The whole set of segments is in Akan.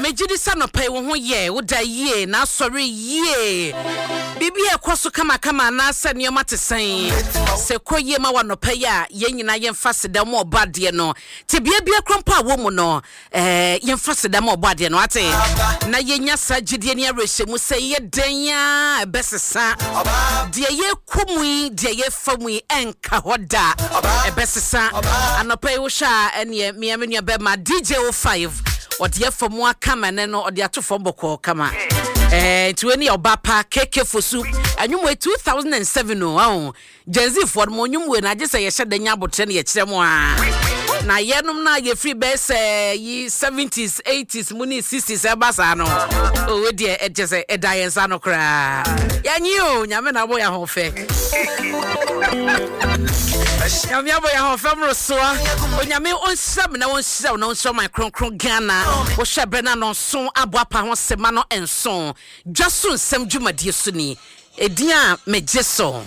mejidi sa no pay wo ho ye wo da ye na sori ye bibi e kwaso kama na asa ne oma tesen se koye ma wa no pay a ye nyina ye mfase da mo obade no te bia krompa wo mu no ye mfase da mo obade no ate na ye nya sa gidie ne arehemu se ye denya besesa de ye kumui de ye famui enka hoda besesa anopa wo sha ene miamenu be ma DJ 05 odi afom akama ne no odi atofo boko kama tueni obapa keke fosu anwum 2007 no Genzi for mo nwum we na agese ye hyeda nya abotre ne ye kiremo na yenum na ye free best yi 70s 80s muni 60s ebasa no we de agese edayensa no kra yanyi o nyame na bo ya hofe nyame abo ya hofe mrosoa onyame onsam na wonhyira na wonhyira my kronkron Ghana wo hyebre na no so aboapa ho sema no enso dwaso nsam dwumadie so ni edia mejeso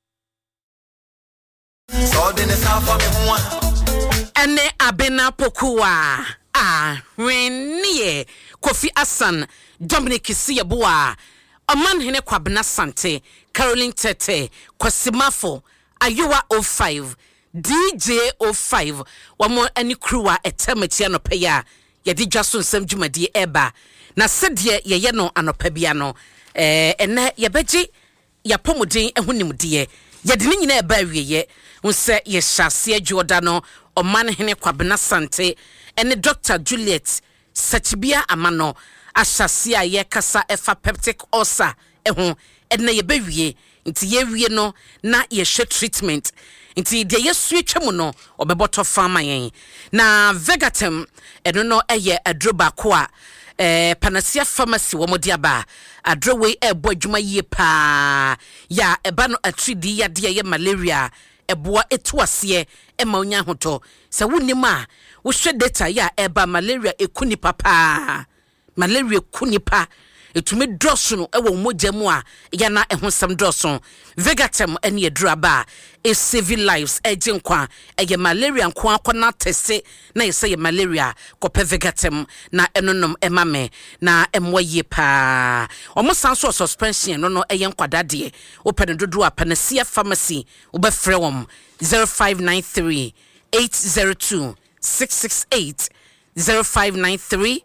so de ne sa for me ho ene abena pokuwa renie Kofi Asan Dominic Siyeboa Oman hene Kwabena Sante Caroline Tete Kwasimafo Ayuwa 05 DJ 05 wamo ani kruwa etemeti no peya yedi dwaso nsam dwumadi eba na sedie ye no anopa bia no ene yebeji yapomuden ehunimdie yedi ni nyina eba wieye unse ye hyase adwoda no Oman hene Kwabena Sante ene Dr. Juliet Sachibia Amano ahyase aye kasa efa peptic ulcer eho ene yebewie nti ye wie no na ye hwe treatment nti de yesu atwam no obeboto fama yen na Vegatem eno no eye adroba ko a Panacea Pharmacy wo modi aba adrowe ebo adwuma yie pa ya eba no atridi ya de ye malaria eboa etuase ema onya hoto se wonima wo hwe data ya eba malaria ekuni papa malaria kunipa etumi droso no ewo mogyamu a ya na ehosam droso Vegatem ene eduraba e save lives ejinkwa eye malaria nko akona tese na yese ye malaria kope Vegatem na enonom emame na emwaye pa omosanso suspension no eye nkwadade open dodo a Panacea Pharmacy obefre wom 0593 802 668 0593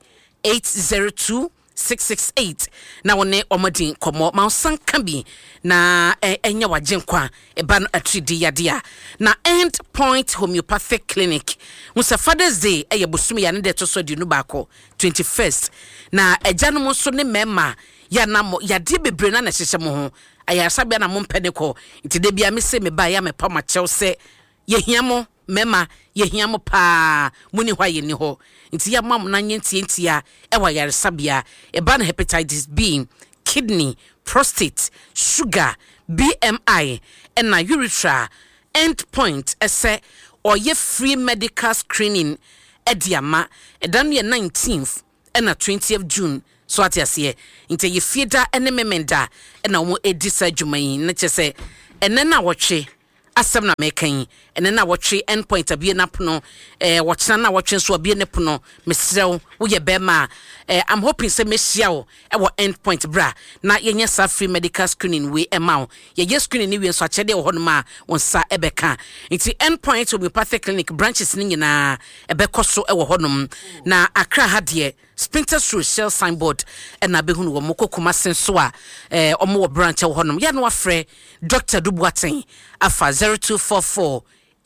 802-668 na wone omodin komo mausan kambi na enya wajenkwa eba atridi yadia na End Point Homeopathic Clinic musa Father's Day bosumi ya ne de toso di nu bako 21st na ejanom so ne mema ya na ya de bebre na na hyehye mo ho ayasa bia na mo mpene ko ntide bia me se me ba ya me pa ma chew se yehiamo mema yehiamo pa muni hwa ye ni ho nti ya mam na nyentia ewa yaresabia eba na hepatitis B, kidney, prostate, sugar, BMI and na urethra. End Point ese oye free medical screening ediama edanu ye 19th and na 20th June so atiase nti ye fieda ene memenda na omo edisa dwumayi na chese ene na woche asem na mekan ene na woche End Point abie na pono wochena na woche so abie ne pono mesrew wo ye bema I'm hoping say mehia wo End Point bra na yenye sa free medical screening we emao ye screening ni we so achede wo honoma wonsa ebeka nti End Point Homeopathic Clinic branches ni nyina ebekoso wo honom na Accra hadie Sprinters Road Shell signboard na behunu wo mokokoma senso a omo wo branch wo honom ya no afre Dr. Dubuaten afa 0244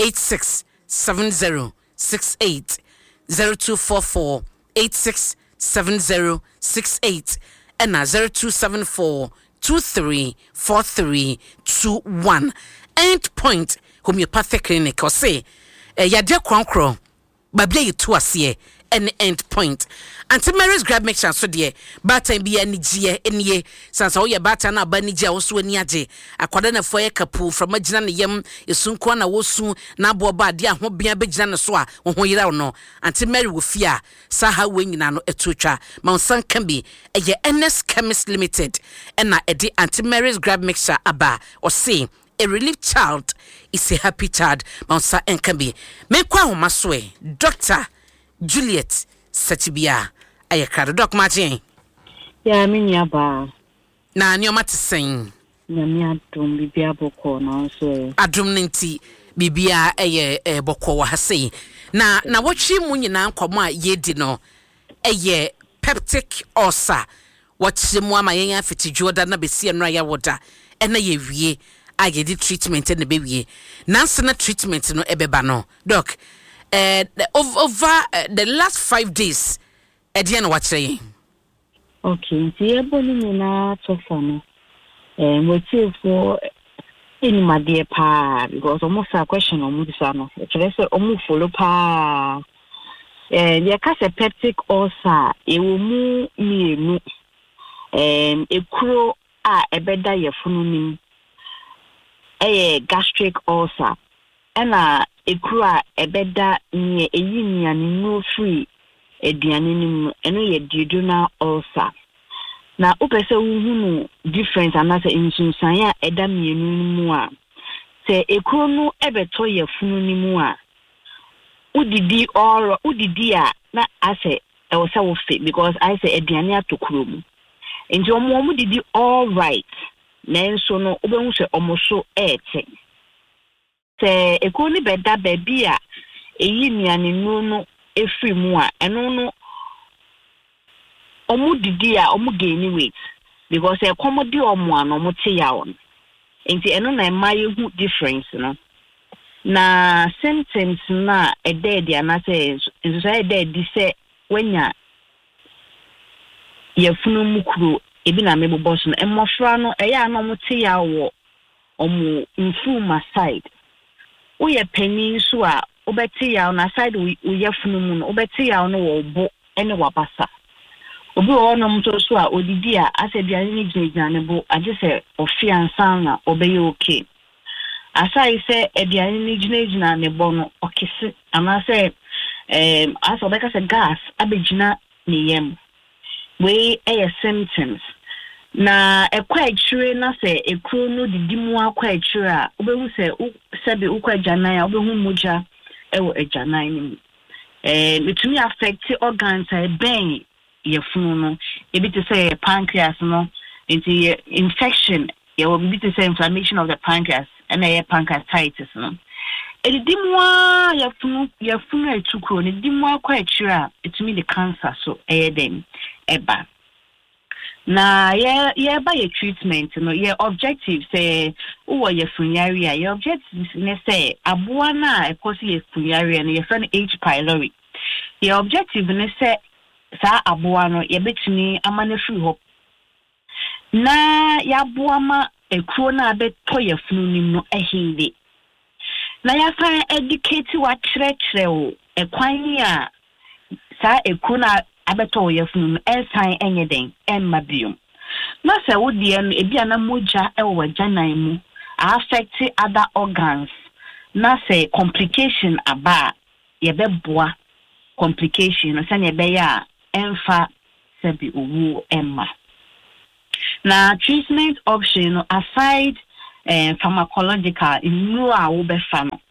867068 0244 867068 and 0274 234321 End Point Homeopathic Clinic or say yade kwankro babia yitu ase and End Point Auntie Mary's grab mixture so de batan bia ni gie enie sansa wo ye batan na ba ni gie wo so ani age akwada na foye kapu from agina ne yam esunko na wo su na abo ba de ahobia begina ne so a wo ho yira no Auntie Mary wo fia sa ha we nyina no etotwa mansan kan bi eye NS Chemist Limited na edi Auntie Mary's grab mixture aba o say a relieved child is a happy child mansa enkan bi me kwa ho maso Dr. Juliet Sachibia Aye krado doc matin. Ya minya ba. Na nyoma te sen. Nyame adom bibia boko na so. Adom nti bibia eye boko wa hase. Na wotwe mu nyina nkomo a yedi no eye peptic ulcer. Wotwe mu ama yen afitidwo da na besie no ya woda. Ena ye wie a yedi treatment na be wie. Nanse na treatment no ebeba no. Doc, over the last 5 days edian watchre yen. Okay, nti eboni ni na tofa no. Motive for any my dear pa because almost a question on Mudisano. It's almost follow pa. There can a peptic ulcer. It will move me. A crow a better your fununim. A gastric ulcer. And a crow a better near a union no free. A dianinum and a duodenal ulcer. Na upese uhunu difference anase insunsanya eda mienu mu a se ekro no ebeto ye funu ni mu a udidi or udidi a na ase e wo se wo fe because I say aduane atokro mu enti omo didi all right na enso no obehu se omo so ete se ekro ni beda baby a eyi nuane nu no efri mu a eno no omu didi a omu gain weight because e komodi omu an omu te ya on enti eno na emaye hu difference no na symptoms na e dead ya na say so dead di se wenya ye funu mukuru ebi na mebo so no emofra no e ya na omu te ya wo omu infuma side wo ye panin so a obeti ya na side wo ye funu mu no obeti ya no wo bo ene wabasa obi ono mto so a odidi a asebiane ni ginigina bo age se ofiansan na obeye okay asai se ebiane ni ginigina ne bo no okese ama se asa obeka se gas abegina ne yem we symptoms na ekwa echire na se ekru no didi mu akwa echire a obehu se sebe ukwa janan a obehu muja ewo ejanan ni betumi affect organs a ben ye funu no ebi to say pancreas no into infection ye will be to say inflammation of the pancreas and a pancreatitis no edimwa ye funu etukro ne dimwa kwa echira etumi the cancer so den eba na ye ba ye treatment no ye objective say wo ye funyari a ye objective ne say aboa na ekosi ye funyari no ye friend H pylori ye objective ne say sa aboa no ye betumi amane free ho na ya aboa ma ekro na abeto ye funu nim no ehinde na ya fa educate wa kyerɛkyerɛ o ekwan a sa ekro na abeto ye funu no ensan enye den emma biom na se wo de no ebi ana moja ewo wajanan mu affect other organs na se complication aba ye beboa complication no se ne be ya emfa sebi owu emma na treatment option aside pharmacological in a wo be fa no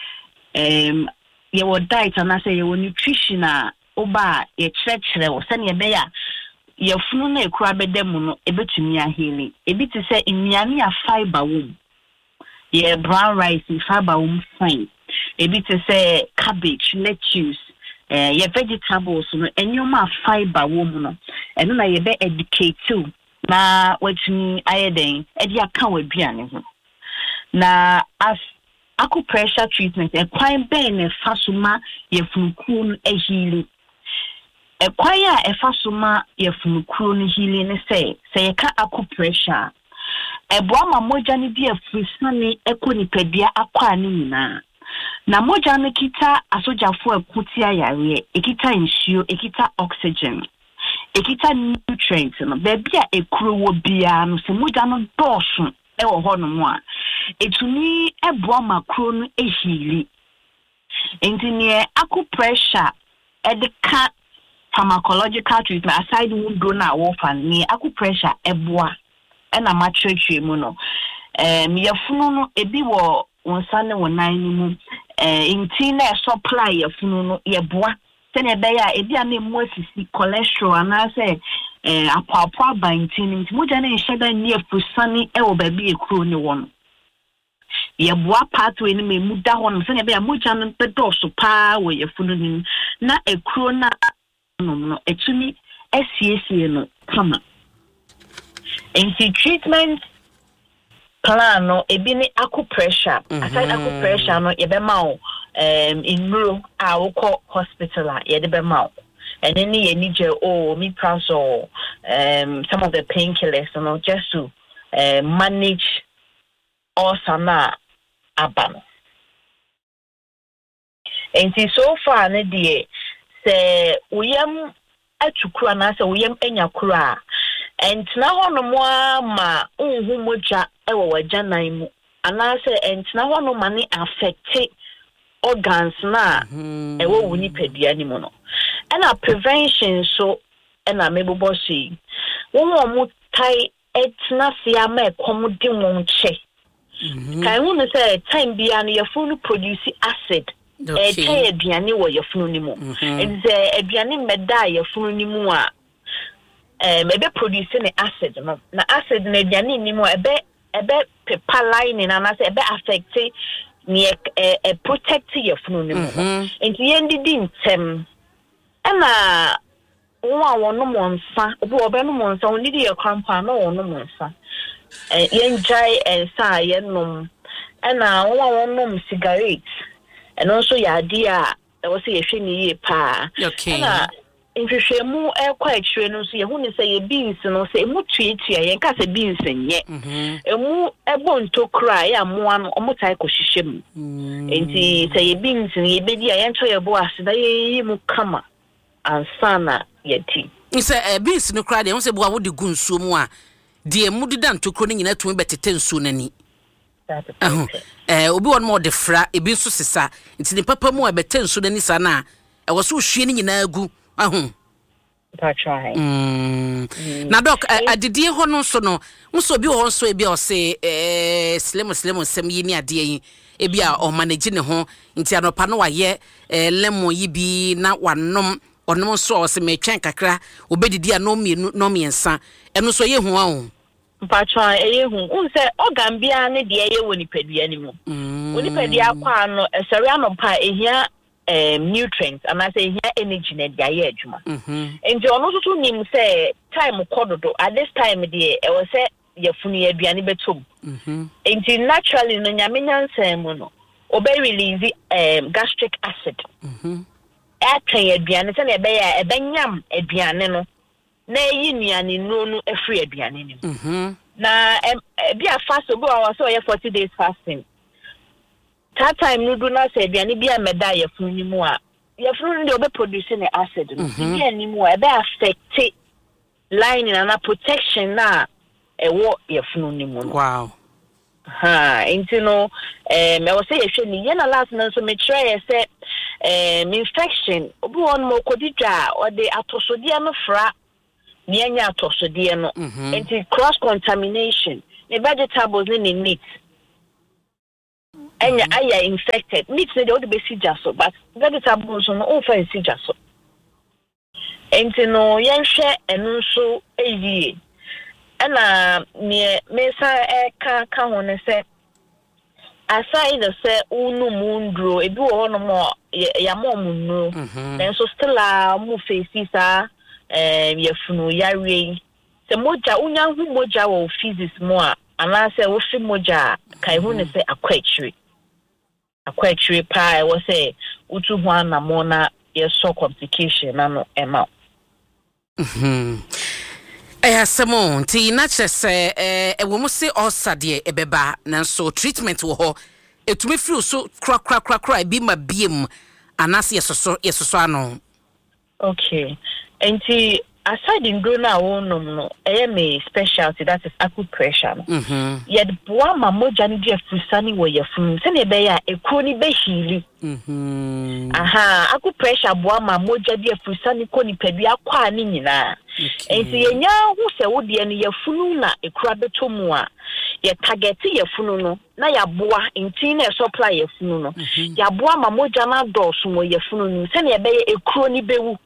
your diet and I say your nutrition oba ye kyerɛkyerɛ wo se ne be ya ye funu na ekura be dem no ebetumi ahili ebi te say nnuane a fiber wom ye brown rice fiber wom fine ebi te say cabbage lettuce ye vegetables no enyoma fiber wom no eno na ye be educate you na watumi ayeden e dia ka waduane ho na as acupressure treatment e kwan ben ne fasuma ye funkuo no ehili e kwan a e fasuma ye funkuo no hili ne say ye ka acupressure e boa ma moja ne dia frisane ekonipadua akwa ne nyina na moja no kita asojafo akuti ayare ekita nsuo ekita oxygen ekita nutrients no baby a ekuro wo bia no se moja no dosho e wo ho no mo a etuni eboa makro no ehili enti ne acupressure edika pharmacological treatment aside wondo na wo fa ne acupressure eboa e na matretwe mu no yefunu no ebi wo wonsane wo nan ni mu inti na supply yefunu no yeboa sene be ya ebi ame mu asisi cholesterol ana say apapwa bantin nti mogya na nhye ni afusani e wo ba bi ekuro ni won ye boa pathway ni me mu da hon sene be ya mogya no bedoso pa wo ye funu ni na ekuro na no etumi esiesie no kama enti treatment plan no ebi ni acupressure aside acupressure no ye be ma o in hospital ye de be ma o and then you need omeprazole some of the painkillers just to manage osana abano and so far na die say uyam atukura na say uyam enyakura and na hono mo ma unhu moja ewo wajanan mu ana say and na hono mani affect organs na ewo wuni pedua ni mo no and a prevention so and a mebo see one more tie etna sia ma komudi won che kan hu say time bia no your food produce acid tie aduane wo your food ni mo and say aduane meda your food ni mo a ebe produce ni acid no na acid na aduane ni mo ebe paper lining and say ebe affect ni protect your food ni mo and yendi ntem na wonu monsa obi obenu monsa oni di yakrampa na wonu monsa yenjai ensa yenum na wonu cigarette and also yade a e wo se yehwe ni ye pa na nhwehwemu ekwa akire no so yehu ni se ye beans no se emu tuetua yen ka se beans nye emu ebo ntokura ya moa no omutai ko hyehyem enti se ye beans ni ye bedi a yen to ye bo aseda ye mu kama ansana yeti nse beans no kra de won se bo awodi gu nsuo mu a de mudida ntokro ni nyina tumi betete nsuo nani obi won mo de fra ebi nso sesa nti ne papa mu a bete nsuo nani sana e wo so hwie ni nyina agu try na doc adidie ho no so no nso bi wo nso ebi o se slim sem yi ni ade yi ebi a o manage ne ho nti anopa no waye lemon yi bi na wanom onom so o se metwen kakra obedidi a no mienu no miensa eno so ye hu ahun mpatwa ye hu unse organ bia ne de ye woni padua ni mu woni padua kwa no esere anopa ehia nutrients and I say here energy na dia ye adwuma enti ono so nim say time kododo at this time dey e wo say ye funu ye aduane betom enti naturally no nyame nyansam mu no obe release gastric acid atwa ye aduane se na ebe ya ebenyam aduane no na yi nuane no afri aduane ni na bia fast obi wa so ye 40 days fasting that time no do not say aduane bia meda ye funu ni mu a ye funu ndi obe produce ne acid no bia ni mu a be affect lining and protection na ewo ye funu ni mu. Wow. Enti no me wo say ye hwe ni ye na last na so me try say infection obi won mo kodidwa o de atosodie no fra ni anya atosodie no enti cross contamination the vegetables ni meat anya aya infected meat say dey be sijaso but vegetables no o fa sijaso enti no ye hwe enu so eyi ana me sa ka hono se aside the say unu mundro ebi wo hono mo ya mo munno then so still mu face sa ye funu yare se moja unya hu moja wo physics mo a ana se wo fi moja kai hu ne se akwachiri pa wo se utu hu ana mo na ye so complication na no ema Samo ti na chese wo mu se osade ebeba nanso treatment wo ho etumi free so kra bi ma biem anase yesoso ano. Okay. Enti aside in na wonum no me specialty that is acupressure. Yet boa ma moja ni dia fusani wo yefun se ne be ya ekro ni be hili. Acupressure boa ma moja dia fusani ko ni pedua kwa ni nyina. Enti yenya hu se wo de ne yefunu na ekra beto mu a ye target ye funu no na ya boa ntin na supply ye funu no ya boa ma moja na dɔɔso mo ye funu no se na ye bɛyɛ ekuro ni bewu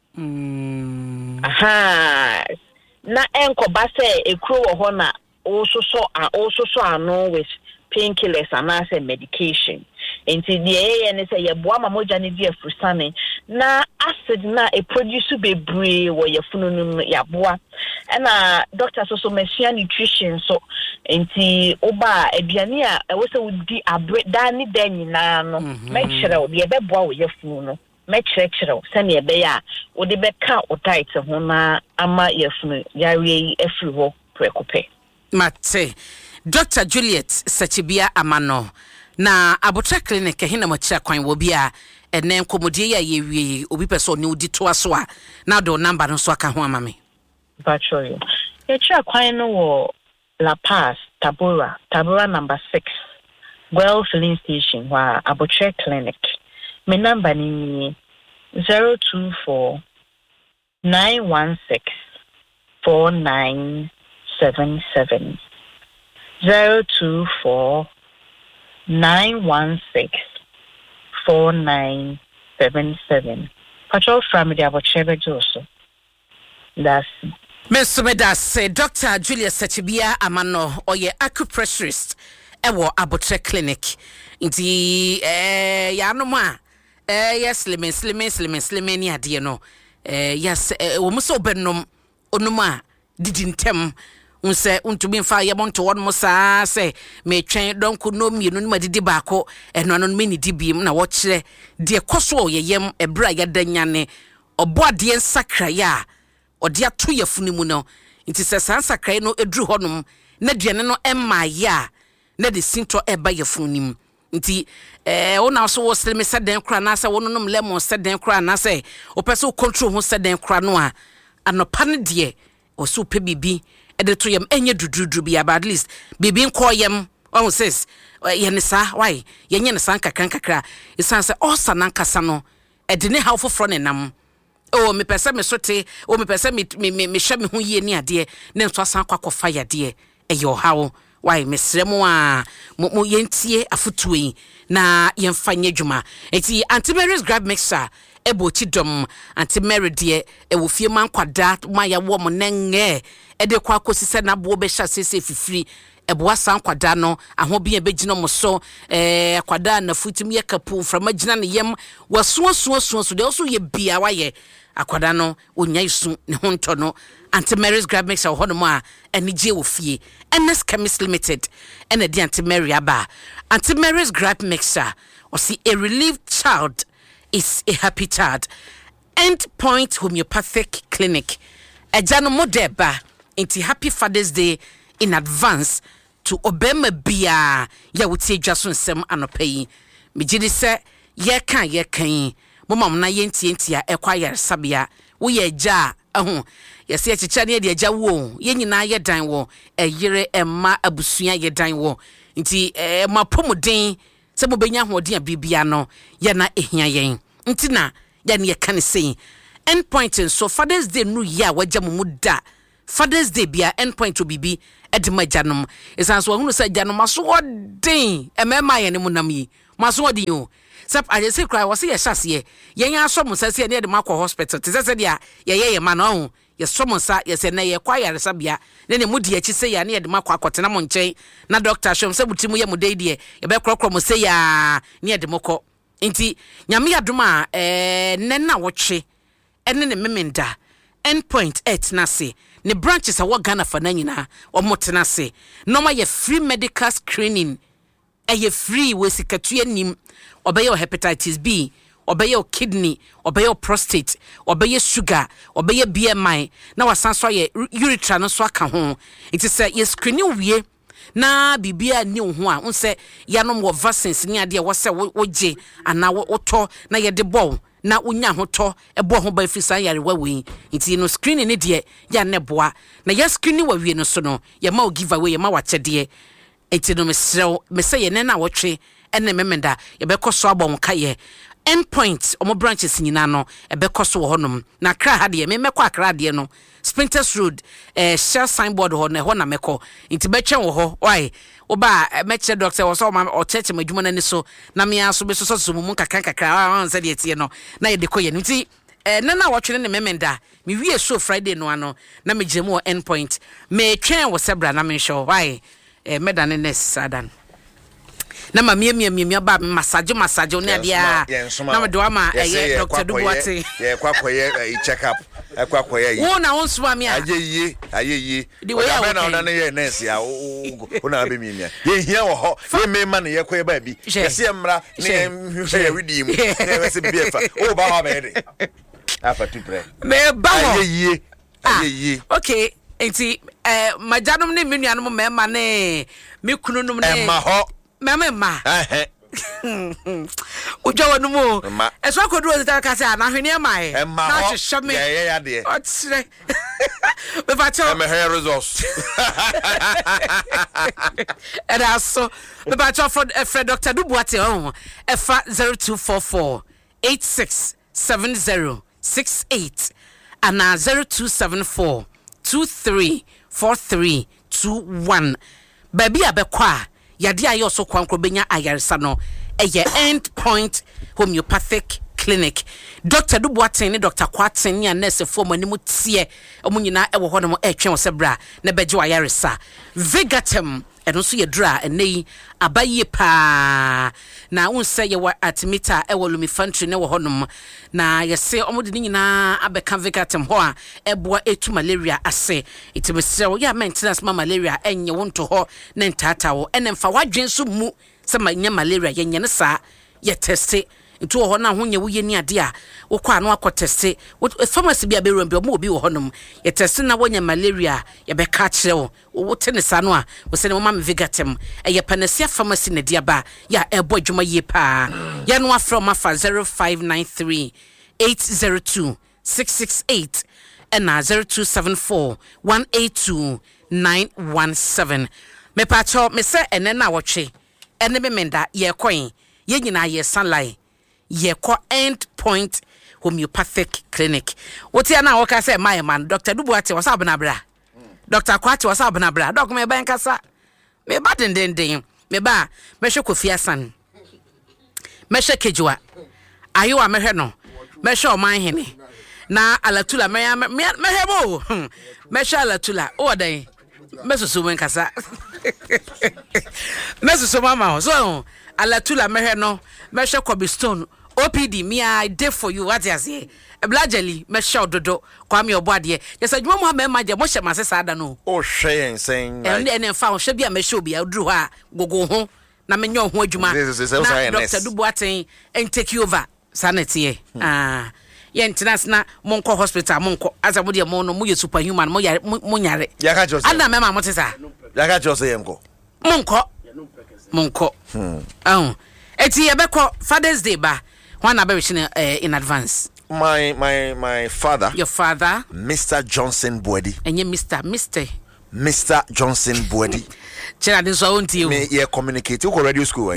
aha na enkoba se ekuro wo ho na also ano with painkillers and as medication. Into the and say ya boa mamoja ni dia frusane na acid na a produce be bree where ya fununum ya boa. And doctor so mention nutrition so into oba aduane a we say we di abre dani den na no make sure we be boa we ya funu make sure say na be ya we de be ka o diet ho na ama ya funu ya we afri ho prekope. Mate Dr. Juliet Sachibia Amano na Abotre Clinic hina mo kira kwan wo bia ene nkomodie ya yewie obi person ni udi to aso a na do number no so aka ho amame Bachoyo ye kira kwan no wo La Paz Tabora number 6 Well Filling Station wa Abotre Clinic me number ni 024 916 4977 024 916 4977. Patrol family Abotre Joso. That's Mesumeda say Dr. Julius Sachibia Amano oye acupressurist ewo Abotre Clinic. Inti ya no ma yes slimming ni ade no yes wo muso benom onuma didintem unse untumi mfa ye monto won mo saa se me twen donko no mienu no madidi baako eno no me ni dibiem na wo kire de koso ye yem ebra ya danyane obo ade nsakra ya ode ato yafunu mu no nti se sansakra no edru honom na duane no emma ya na de sinto eba yafunim nti wona so wo slime seden kra na se wononom lemon seden kra na se opese control ho seden kra no a anopa ne de o so pe bibi ede to yam enye dududru bia but at least bibi nko yam on says ye ne sa why ye nye ne san kakra isan se o sanankasa no ede ne how foforo ne nam o me pese me sote o me pese me hwe me ho yie ni ade ne nso asan kwakofa yade eye o hawo why me sremo a mo yentie afutuyi na yemfa nyadwuma enti antivirus grab mixer ebo chidom antimary de ewo fie man kwada ma ya wo mo nenge ede kwa kosise na bo be hya sese fifiri ebo asan kwada no ahobi ebegino mo so kwada na futim ye kapu from agina ne yem waso so de also ye bia wa ye akwada no onya isu ne honto no antimary's grab mixer hono a enije wo fie NS Chemist Limited ene de antimary aba antimary's grab mixer or see a relieved child is a happy child. End Point Homeopathic Clinic. Ejano modeba into Happy Father's Day in advance to Obema Bia. Ya would say just on some anopayi. Mijidi se ye kan. Mama na yenti ya acquire sabia. We ja yes ye chichani de ja wo. Ye nyina ye dan wo. E yere emma abusua ye dan wo. Nti ma pomuden se mo benya hoden bibia no ye na ehia yen ntina ya ne kan sei end point so Father's Day no ya waja mu da Father's Day bia end point to bibi edema janom esan so hunu se janom aso odin emema ye ne mu nam yi maso odin o sep aje se cry wo se ye hyase ye nya aso mu sase ne de makọ hospital te se dia ye ma no ye somo sa ye se na ye kwa yaresa bia ne mu di achi se ya ne de makọ akotena mo nchen na doctor shom se butimu ye mu dai de ye be krokro mo se ya ne de mokọ nti nyame yadoma ne na woche ene ne memenda end point na se ne branches a Ghana fa na nyina o motena se no ma ye free medical screening ye free we sikatu anim obeye hepatitis B obeye kidney obeye prostate obeye sugar obeye BMI na wasanso ye urethra no so aka ho it is ye screening wie na bibia ni ho a unse yanom wo vaccines ni ade wo se woje ana woto na ye de ball na unya hoto ebo ho ba fisa yare wawe nti no screening ne de ya ne boa na ya screening wa wie no so no ye ma o give away ye ma wa chede enti no me se ye ne na wotwe ene memenda ye be koso abon ka ye endpoint omo branches nyina no ebekọ so wo honom na kra ha de me mekọ akra de no Sprinters Road share signboard ho na ho na mekọ nti betwen wo ho why oba meche doctor wo so ma o cheche madwuma na ni so na me aso be so mu kakra an se de tie no na ye de kọ ye nti na watchene ne memenda me wie show Friday no ano na me gemu endpoint me twen wo sebra na me show why meda ne nesadan na ma mia ba massage ne dia na me do ama Dr. Dubuate ye kwakoye check up kwakoye wo na won so am ya ayeyi o na na ye nurse ya o na be mia ye hia wo ho ye me ma ne ye koye ba bi ye se mra ne hwe ye widi mu ne we se biefa o ba ha be de afa tu pre me ba ho ayeyi okay enti majanom ne menuanom mema ne me kununum ne ma ho mema ujo wonu mu eso akodu o ta kase na hwene mai na hwehwe me ya de otsire me facho me hair resource era so me facho for Dr. Dubuate on efa 0244 867068 ana 0274 234321 baby abekwa yade ayo so kwankro benya ayaresa no eye Endpoint Homeopathic Clinic. Dr. Dubuate ne Dr. Kwaten ne nurse form animu tie omunyina ewo ho no etwen osebra na beje ayaresa Vigatem eno so ye dra enei abaye pa na unse ye wa atmeter ewo lumifantry ne wo honom na yese omode nyina abeka Vigatem ho a eboa etu malaria ase itibese wo ya maintenance ma malaria enye wonto ho ne ntata wo enemfa wadwen so mu se manya malaria yenye ne sa ye teste ntu ho na ho nya wo ye ni ade a wo kwa no akoteste pharmacy bia be rombe mo obi wo honom ye teste na wonya malaria ye be ka kire wo tenesa no a wo se ne mama Vigatem ye Panacea pharmacy na dia ba ya ebo adwuma ye pa ya no afro mafa 0593 802 668 and 0274 182 917 me pacho me se ene na wotwe ene me menda ye koin ye nyina ye sunlight ye ko Endpoint Homeopathic Clinic. Woti ana wo ka say my man Dr. Dubuate wasa abna bra. Dr. Kwati wasa abna bra. Doc me ban kasa. Me ba den. Me ba me hwe Kofi Asan. Me hwe Kejua. Ayo a me hwe no. Me hwe oman hene. Na Alatula me hwe bo. Me hwe Alatula. O dan. Me susu men kasa. Me susu mama. So Alatula me hwe no. Me hwe Cobblestone. OPD me I did for you what you say blajeli me show dodo kwa me oboade yes adwuma mu ha me maje mo hye masesa ada no o hwe en sen and fa hwe bia me show bia duru ha gogo ho na me nyo ho adwuma na Dr. Dubuate and take you over sanity ye ntinas na monko hospital monko aza mo de mo no mo ye superhuman mo nyare ya ka jose ana me ma mo tesa ya ka jose yenko monko eti ye beko Father's Day ba one aberration in advance. My father. Your father? Mr. Johnson Boedi. And you Mr. Johnson Boedi. Chela din so unti you. Me ye communicate ko radio school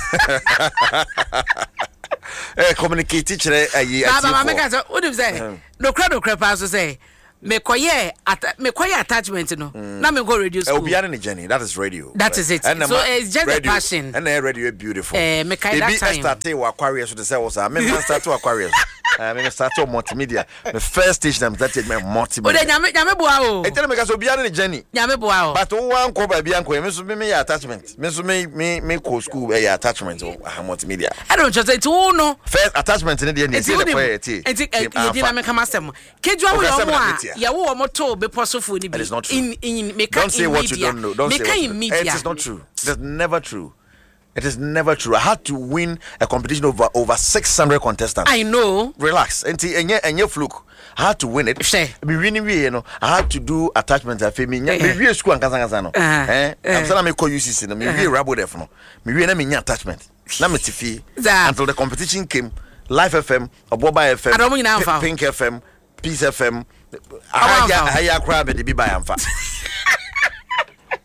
communicate chere ayi ati. Baba make so what do you say? No crap pass say. Me koye attachment no na me go radio school be an journey that is radio that right. Is it and so it's just radio, a passion and the radio beautiful me kai that time started Aquarius to say was me start to Aquarius me start to multimedia the first station that take me multimedia nyame boa o e tell me cause be an journey nyame boa o but one ko ba bia nko me so me attachment me so me ko school attachment multimedia I don't just say to no first attachment in the end it's you na me come asem keju awo yo mo a ya wo moto be posofo ni bi in make don't say what you don't know don't say it is not true it is never true. It is never true. I had to win a competition over 600 contestants. I know. Relax. And you fluke. I had to win it. Be winning, you know. I had to do attachments. I feel me. Me school and Kazangazano. I'm saying I call UCC. Me we rabo there for no. Me we na attachment. Na me tifi. Until the competition came. Life FM, Oboba FM, Pink FM, Peace FM. I crab the be by amfa.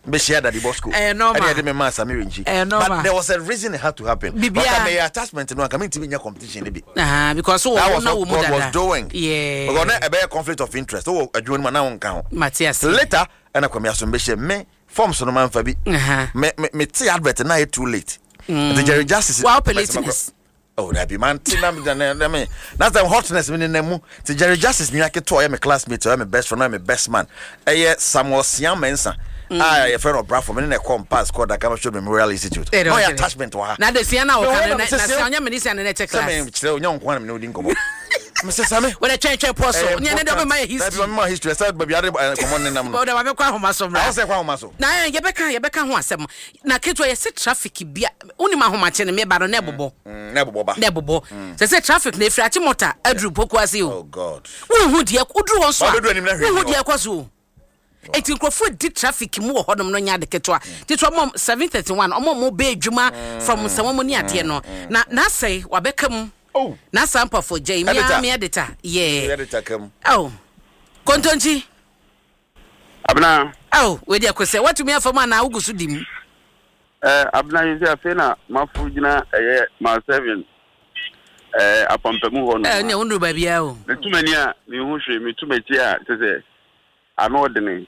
be share that the Bosco. No, I did my master Mirinchi. But there was a reason it had to happen. Because my attachment no coming to be in competition because that was what God was doing. Yeah. Because a better conflict of interest. Oh, a joint man now count. Matthias. Later, and I come here some me forms on man for me. Me see advert now too late. The Jerry Justice. Wow, police. Oh, that be man. That's the hotness in the the Jerry Justice. Me like to my classmate. I'm my best friend. I'm my best man. Samuel Siam Mensa. A friend of Bradford. Me in a compass called the Kama Show Memorial Institute. No attachment to her. Now the Sienna or Sienna Minister and the class. Still young one. No dingo. Mr. Sammy, when I change a post, my history. My history. Said, but you are common in number. I will call Masom. I say, "Wow, Maso." Now, Yabeka wants some. Now, Kitwa, I said traffic be only my home and me, but a nebobo. Nebobo. They said traffic, ne Fratimota, Andrew Poquasi. Oh, God. Who dear, who drew us? Who dear Quasu? 18 Crawford did traffic more Hodom Nonya de Ketwa. This one 731 or more bay Juma from Samoni at Tieno. Now say, Wabecum. Oh, na sample for Jamie editor. Yeah. Editor come. Oh. Kontonji. Abna. Oh, we dey kwese. What to me for man na ugusu dim. Abna you say afena mafujina ma 7. Apampemu ho no. Ne wonu ba bia o. Me tumani a me hu hwe me tumati a say anodene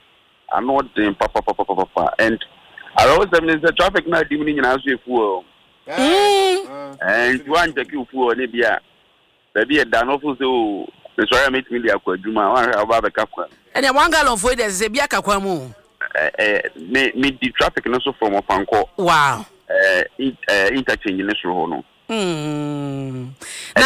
papa and I always say the traffic na dim ni nyina so efu. And one take you for Libya. Baby, a dan office. The sorry, I meet me there. Juma, one about the captain. And a 1 gallon for the Zebiaka Quamu. Meet the traffic also from a Fanco. Wow. Interchange in this room. And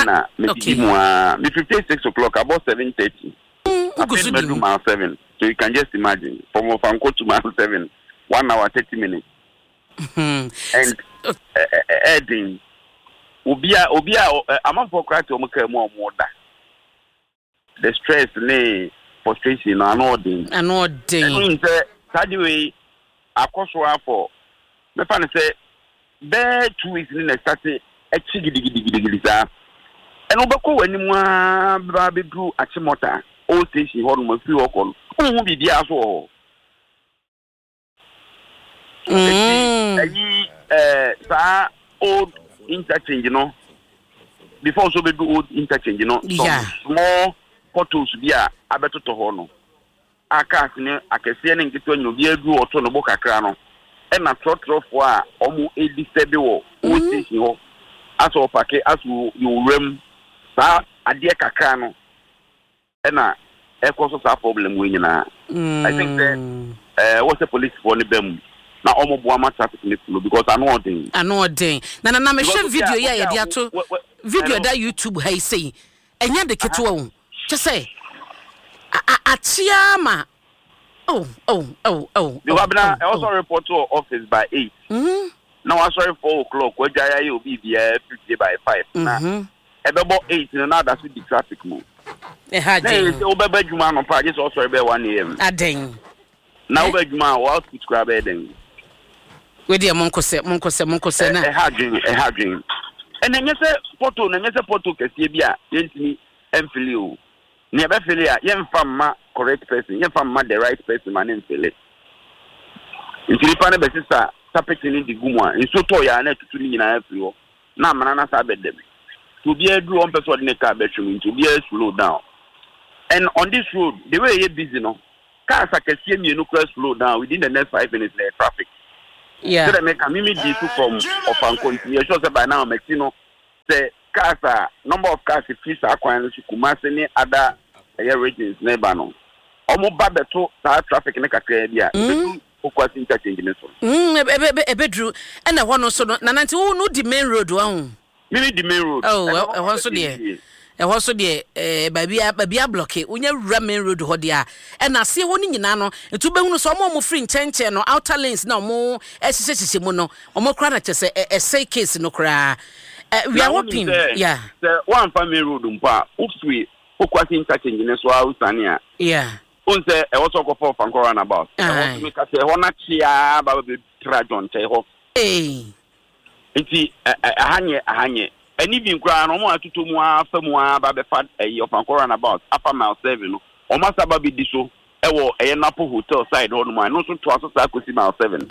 me 56 o'clock, about 7:30. Mile 7. So you can just imagine from Fanco to mile 7, 1 hour 30 minutes. And Edding. Obia I'm for cry to more da. The stress ne frustration anoding means that way akoswa for me fan say be 2 weeks in the start exigidi sa and obeko wanimu ba be do achimota all station ho no fi okon hu bibia so sa old interchange, you know. Before so we do old interchange, you know. Yeah. Small photos be a better to hono. Aka sine akese ne nketo nyu bi adu oto no bokakra no. E na trotro fo a omo edisebe wo station ho. Aso pake aso you rem sa ade kakra no. E na e koso sa problem we nyina. I think that what's the police for ne bem. Na omobo ama traffic ni flow because I know den na me share video ya dia to video that YouTube hay say enya de keto wo just say atiama oh you have na also report to office by 8 now I sorry 4 o'clock we jaya you be there 50 by 5 na ebebo 8 na that the traffic move ha dey say obeba juma no pa just also be 1 am aden na obeba juma wa put grab eden we dey monko se na hadwin and then say photo kese bia yentini emfili o ne be fili a yemfa ma correct person yemfa ma the right person man emfili intili pa ne be sisa tapeti ni digumu a nso to ya na tutu ni nyina afiri ho na amana na sa bedem to be adu on person ne ka betwim to be slow down and on this road the way you busy no cars akese mienu cross slow down within the next 5 minutes there traffic. Yeah. So they make a mimi D2 from Ofanko. You sure say by now Mexino say cars number of cars if you are acquiring to Kumasi ni other regions neighbor no. Omo babeto sa traffic ne kakra bia. Okwasi interchange ne so. Ebedru and na one so na nanti wo no di main road wa hu. Mimi di main road. Oh, e won so de. E won so de babia block unya wura main road ho de a. E na se wo ni nyina no etu behunu so mo free nchenche no outer lanes na mo esise mu no. Omo kra na chese say case no kra. We are hoping. Yeah. The one family road mpa ufri okwasi interchange ne so ausane a. Yeah. Unse e wo so ko for Fankora na about. E wo me ka se ho na chia ba be trajon che ho. Nti ahanye any bin kra no mo atutu mu afa mu aba be fa of Fankora na about upper mile 7 no. O masa ba bi di so ewo Napo hotel side on my no so to aso sa kosi mile 7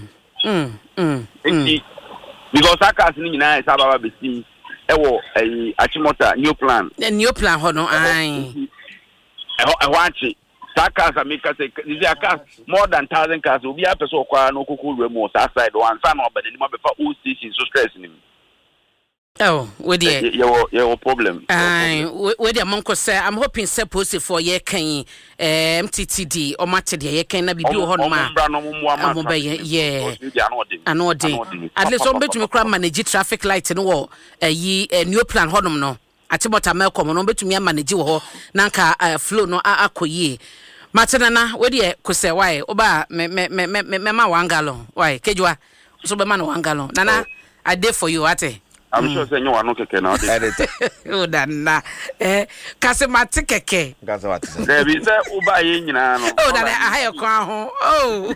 because aka ni nyina e sababa besi ewo Achimota new plan ho no ai ewachi cars America say these are cars more than 1,000 cars obi a person kwa no kokuru remo sa side one san obede ni ma be fa all station so stress ni oh with your problem with the monko say I'm hoping say post for ye kan MTTD or match the ye kan na bibi ho no ma yeah anodin at least on betumi kra manage traffic light no wo new plan honum no Achimota Melcom no betumi manage wo na nka flow no akoyie matena na we de kose why oba me ma 1 gallon why kejua so be ma no 1 gallon nana I dey for you ate I'm sure say you no keke na o dana kase mate keke kase what say there be say oba ye nyina no o dana ahaye kwa ho oh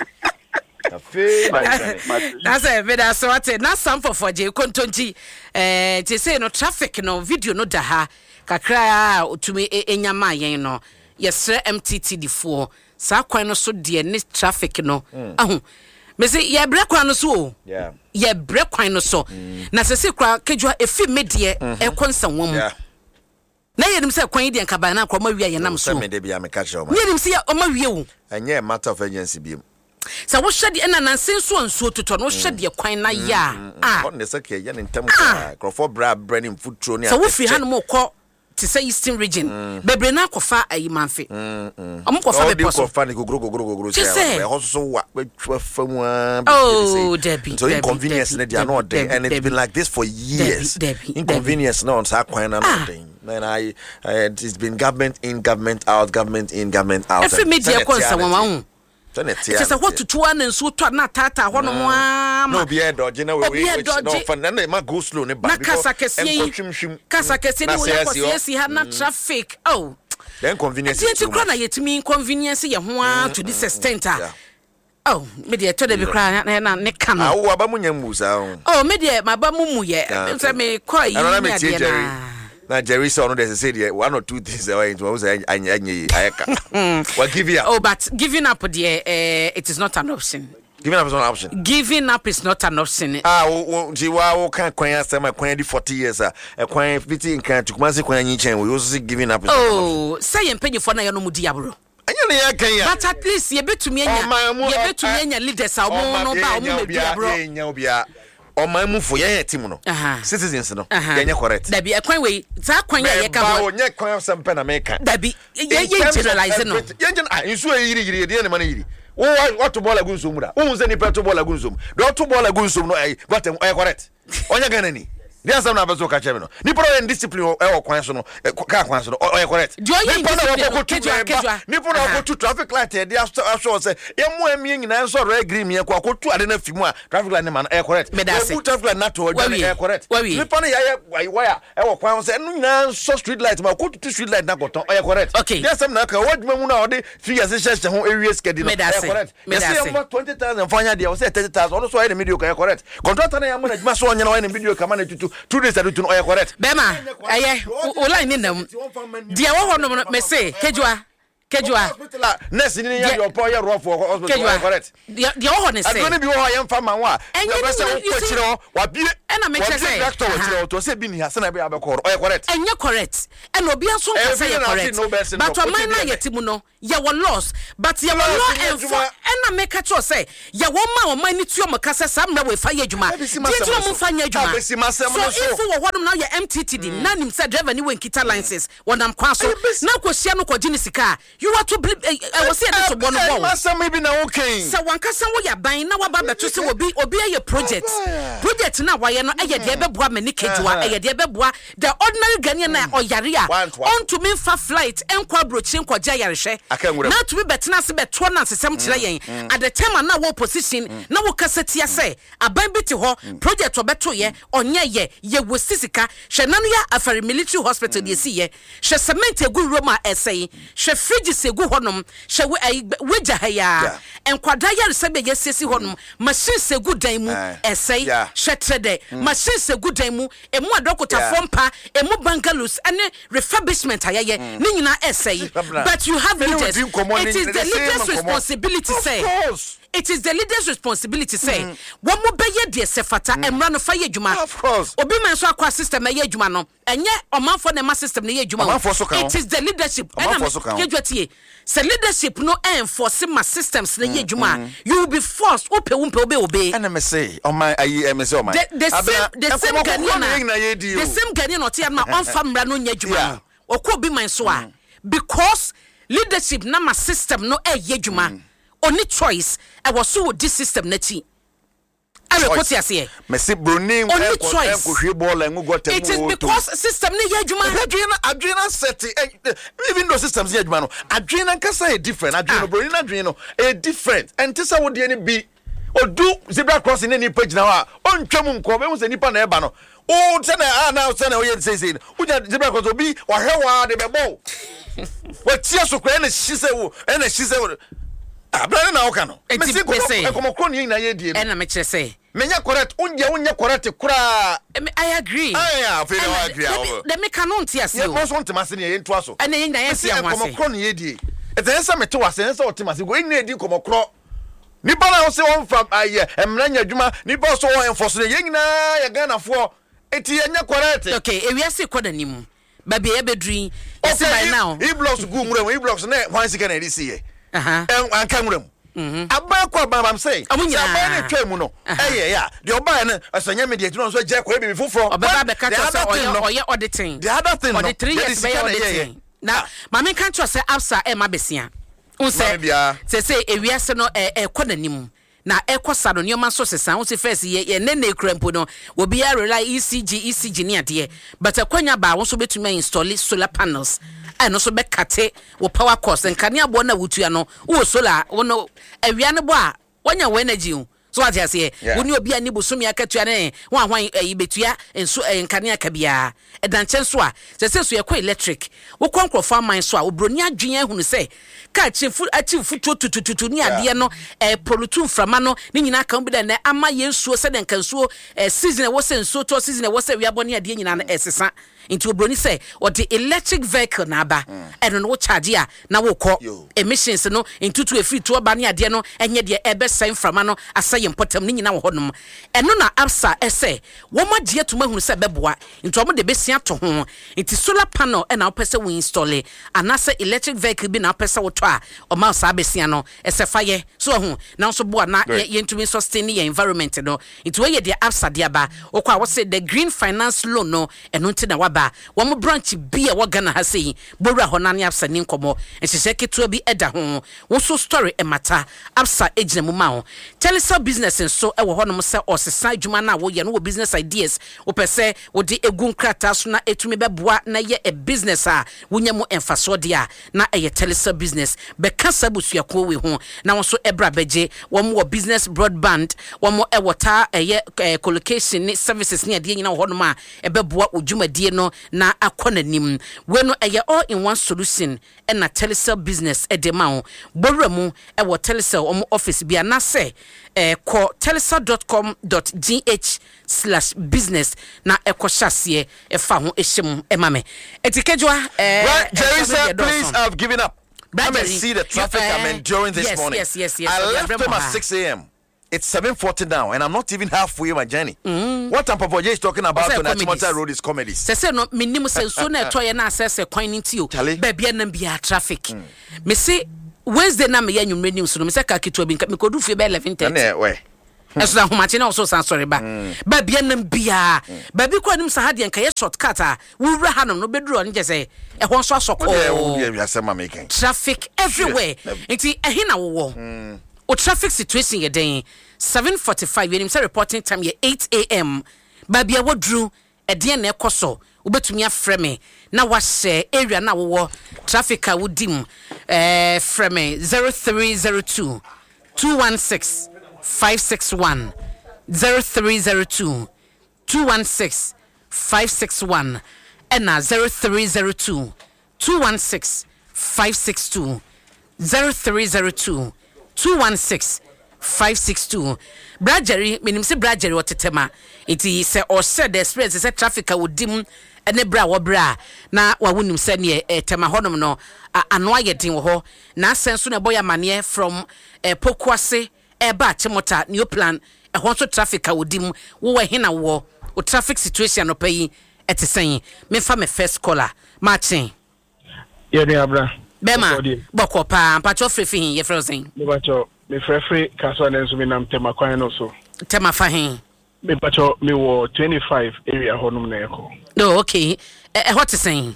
that's a better so what na some for je kontonti te say no traffic no video no da ha kakra otumi enyama yen no yesre MTTD4 sa kwan no so de ne traffic no ahu me say ye bre kwan no so yeah ye bre kwan no so na se kwa kejua efi medie e konsa wom na yenim say kwan de nka ba na akwa ma wi ye nam so me de bia me ka che o ma yenim say o ma wi wo anye matter of agency bi sa wo hwede na nansenso anso toto no hwede kwan na ya on ne sake ya ne ntam ka crofo bra branding food tro ne sa wo fi hanum ko to say Eastern region bebre na kofa ayi manfe kofa be poso kofa ni gogoro say so wa famu oh Debbie so inconvenience ne dia no dey and it's been like this for years inconvenience no on sa kwan na no dey man it's been government in government out government in government out every media konsa won just what to two and so to na tata ho no no be e dodge na we no fan na ma go slow ne ba because kasa kesi ni we kwasi ha na traffic oh the inconvenience is too much yetimi inconvenience ye ho to this extent oh me dey to dey be cry na ne kan awu aba munya musa oh me dey ma ba mumu ye say me call you na Jerry saw no they say one or two things that was ayeka what give you oh but giving up there it is not an option. Giving up is not an option. Giving up is not an option. Jiwa kan kwan asema kwan di 40 years kwan fiti nkan tukumase kwan nyichen we also say giving up is oh say empanyefo na ye no mudi abro anya ne ya kan ya but at least ye betumi anya leaders a mo no ba o mo medi abro nya obia Omamufo ye team no citizens no ye correct dabi ekwan we za kwan ye ka ho nye kwan sempe na meka dabi ye generalize no ye nsu yiri de ne man yiri what to ball agun somura wo nze ni peto ball agun som do to ball agun som no but ye correct onya gana ni dia sam na bezo ka chebe no ni pro discipline e kwan so no ka kwan so no ye correct ni pro na go to traffic light e dia so say ye mo amie nyina so ro agree me ko akotu ade na fimu a traffic light ne man e correct we put traffic light na to e correct ni pro na ye wire e kwan so no nyina so street light ma ko to street light na go ton e correct dia sam na ka waduma mu na ode figures sheshe ho area schedule no e correct ye say 20,000 fanya dia o say 30,000 ono so e video ka e correct contractor na ya mo na juma so onya na e video ka ma na tutu 2 days adutu no correct bema aye o line ni nam dia wo hono me say kejua nurse ni ya your poor rough hospital correct dia wo hono say adoni bi wo ya mfa man wa be say wo chiro wa bi na me say doctor wo chiro to say bi ni hase na be abekor correct enye correct and obi aso nka say correct but o man na yetimu no ya wo loss but ya wo law and for na make sure say ya wo ma o man ni tuo mo kasa sam na we fa ye adwuma di tuo mo fa ye adwuma so if wo hodom na ya MTTD na nim say driver ni we nkita licenses wonam kwa so na kosia no ko gini sika you want to I was saying to bono bo some maybe na okay so wan kasa wo ya ban na wa ba beto se obi aye project na wa ye no aye de beboa mani kejua aye de beboa the ordinary Ghanaian na oyare a on to me fa flight enkwa brochi enkwa ja yarehwe na to be betena se beto na sesem kire yen saying at the time na wo position na wo kasetia say aban bi te ho project obeto ye onye ye wo sisika hwe nanu ya afari military hospital de si ye hwe cement egu roma essay hwe fridge segu honom hwe weja ha ya enkwada ya resebe ye sesi honom machine segu dan mu essay hwe trede machine segu dan mu emu adokota fompa emu bungalows ane refurbishment ayeye ni nyina essay but you have leaders. It is the leader's responsibility say. It is the leader's responsibility say. One more beye de sefata and run fire juma. Of course. Obi man so akwa system na ye juma no. Enye oman for na system na ye juma. It is the leadership. Se leadership no enforce my systems na ye juma. You will be forced ope obey. And me say on my me say on my. The same Ghanaian. The same Ghanaian oti am na on famra no nya juma. Okwo bi man so a because leadership na ma system no ye juma. Only choice I was so this system neti. I report here say. Messi Bruni only choice. It is because system ne ye juma. Adrena set even though systems ye juma no. Adrena can say different. Adrena Bruni Adrena a different. And tisa wo de be odu zebra crossing any page now. On twam nko be wo se nipa na eba no. O tena na tena o ye say uja zebra cross obi wa hwewa de bebo. What tia so kwa na shise wo na shise wo. Abra na oka no. Me say komokro ni na ye die no. Na me kire say. Menya correct unye correct kura. I agree. I agree. Let me canon tia say. Ye boss want mase ne ye ntoa so. Na ye na ye sia ho ase. Komokro ni ye die. Etensa mete wase nsa otimase go ina edi komokro. Ni bana wo se won from aye emranya adwuma ni boss wo enforce ye nyina ye Ghanafo eti enya correct. Okay, ewiase koda nimu. Baby e bedrin. Yes by now. E blocks go mure e blocks na wan sika na edi see ye. Anka nwuram abakwa babam say abane twemu no ya de oba na asanya media tino so je kwa ebi foforo obaba be ka to say oye auditing the other thing no 3 years be auditing na mama kan to say absa e mabesia unse say ewiase no konanim na ekosa no nyoma so sesan unse first ye ne ekrampo no obi ya rely ECG ni ade but akwanya ba wo so betuma install solar panels no so be kate wo power cost nkane abo na wutua no wo solar wono awia ne bo a wanya wo energy so what you say woni obi ani bosumi akatua ne wan betua enso nkane akabia edanche so a se so ye ko electric wo konkrofo man so a obroni adwen ahunu se ka chifu tutututu ni ade no polutu frama no ni nyina kan bi da na ama yensuo se den kansuo season e wo se nsuo to season e wo se wiabo ni ade nyina na esesa into obroni say or the electric vehicle na aba eno no charge ya na wo ko emissions no into to free to aba ni ade no enye de ebe sign frama no asaye important ni nyina wo honom eno na absa ese wo magye tuma hunu se beboa into omo de besia to ho into solar panel e na opese we install anase electric vehicle bi na opese wo to a o ma sa besia no ese faye so ho na so boa na ye ntumi sustain your environment no into we ye de absa de aba okwa wo say the green finance loan no eno nti na waba wo branch bi e wo Ghana ha sei bowura ho na ne absa ni nkomo ehye ketua bi eda ho wo so story e mata absa ejina mu ma ho telesa business so e wo ho no se osesa adwuma na wo ye no wo business ideas wo pese wo de egun krata so na etumi beboa na ye a business a wonya mu emfaso de a na eye telesa business be kasa busuako we ho na wo so ebra beje wo business broadband wo e water eye collocation ni services ni ade nyina wo ho no ma e beboa odwumadie no na akonanim we no eye all in one solution e na telesa business e de ma ho bowura mu e wo telesa office bia na se call telesa.com.gh/business na ekoshase e fa ho ehim e mame etikejwa Jerry sir, please, I've given up. I may see the traffic I'm enduring this morning. Yes. I left home at 6 a.m. It's 7:40 now, and I'm not even halfway my journey. What I'm Papa J is talking about on Atimota Road is comedies. Say no, minimum say so na to ye na assess coin into you. Baby na bia traffic. Me say Wednesday na me yanwumre news no me say ka kitu abi me kodu fie be 11:30. Na we. Eso na homache na also san sorry ba. Ba bia na bia. Ba bi kwa nim sa ha de nka ye shortcut a wo wura hanom no beduru on je say e ho so asoko. Traffic everywhere. Enti ehe na wo. O traffic situation ye den 7:45 yenim say reporting time ye 8 a.m. Ba bia wodru e de na ekoso ubetumi afrɛ me na wahye area na wo traffic a wodim frɛ me 0302 216 561 0302 216 561 and 0302 216 562 0302 216 562 Bradgery minim se Bradgery otetema iti se or said the express se traffic wodim ene bra wo bra na wa wonim se ne tema honom no ano ayedin wo ho na senso na boya mane from Pokwase eba Chimota new plan ho so traffic wodim wo hina wo o traffic situation no pay etesen me fa me first caller matching ye ni abra bema boko pa pacho frefi ye frozen me pacho me frefi kaso na nso me nam tema kwan no so tema fa hin me pacho me wo 25 area honum na eko no okay what is saying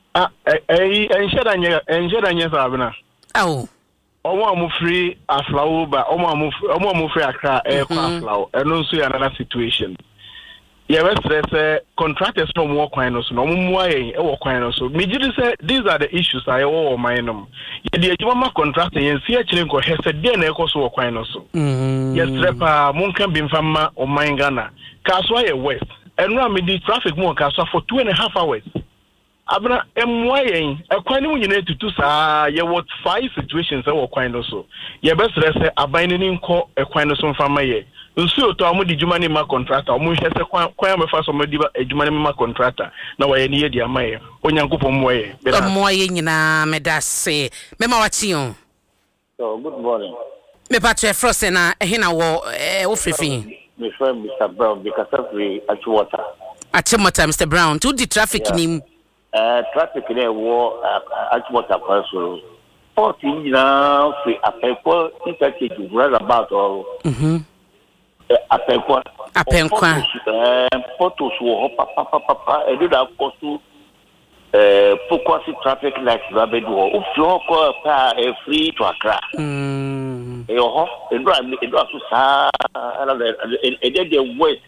ensheda nye sa abna oh omo amufri aflawo ba omo amufri akra kwa aflawo eno nso ya another situation. Yeah, we contractors from work no so no mu ayen e work no so me gidi say these are the issues I owe my no ye the ejuma contractor yen si akire nko hese de na ekoso work no so yes repa mun kan bi mfama o man Ghana kaso aye west enra me di traffic mo kaso for 2.5 hours abna emu ayen ekwan ni nyina tutu saa ye what 5 situations e work no so ye be say aban ni nko ekwan no so mfama ye nsu to amu di juma ni ma contractor amu hwese kwan me fa so madi ba juma ni ma contractor na wa ye ni ye di amaye onyankopon moye moye nyina medase mema wachi on. So good morning. Me patre frose na ehina wo frifin Me friend Mr. Brown because of the Achimota Mr. Brown to the traffic ni traffic there wo Achimota so 14 na free apepo interchange roundabout or Apenkwa photos wo papa e do da kostu Pokwase traffic light rabedu o flo ko pa free to Accra e ho e do aso sa e de west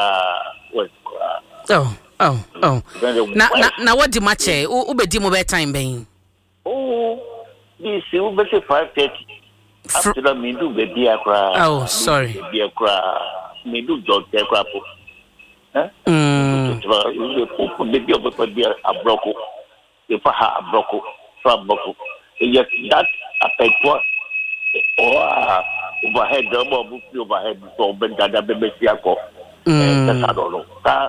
na what the match u be di mo be time ben this will be 5:30 after that me do baby Accra. Oh, sorry. Baby Accra. Me do jog Accra po. Baby abroko. You pa ha abroko. So abroko. Yes, that Apenkwa. Overhead double overhead so ben dada bebe siako. That's I don't know. That